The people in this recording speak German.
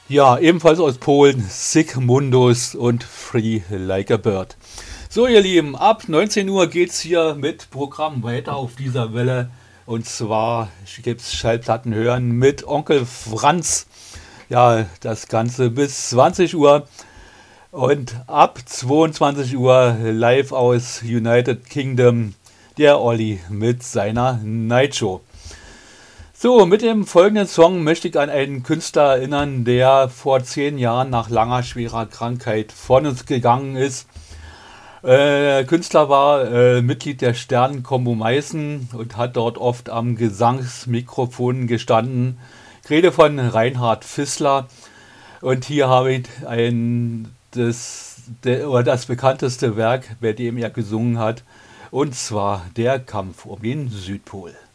Ja, ebenfalls aus Polen, Sic Mundus und Free Like a Bird. So, ihr Lieben, ab 19 Uhr geht's hier mit Programm weiter auf dieser Welle. Und zwar gibt's Schallplatten hören mit Onkel Franz. Ja, das Ganze bis 20 Uhr. Und ab 22 Uhr live aus United Kingdom der Olli mit seiner Night Show. So, mit dem folgenden Song möchte ich an einen Künstler erinnern, der vor 10 Jahren nach langer, schwerer Krankheit von uns gegangen ist. Der Künstler war Mitglied der Sternenkombo Meißen und hat dort oft am Gesangsmikrofon gestanden. Ich rede von Reinhard Fissler und hier habe ich das bekannteste Werk, bei dem er gesungen hat, und zwar Der Kampf um den Südpol.